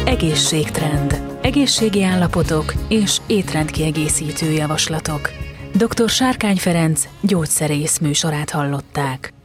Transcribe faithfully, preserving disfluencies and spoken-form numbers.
Egészségtrend. Egészségi állapotok és étrendkiegészítő javaslatok. doktor Sárkány Ferenc gyógyszerész műsorát hallották.